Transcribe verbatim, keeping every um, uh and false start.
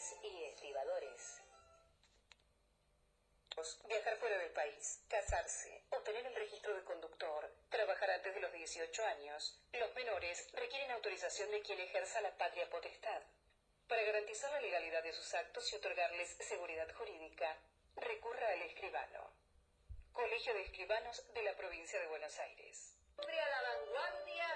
escribanones y estibadores. Viajar fuera del país, casarse, obtener el registro de conductor, trabajar antes de los dieciocho años. Los menores requieren autorización de quien ejerza la patria potestad. Para garantizar la legalidad de sus actos y otorgarles seguridad jurídica, recurra al escribano. Colegio de Escribanos de la Provincia de Buenos Aires. A la vanguardia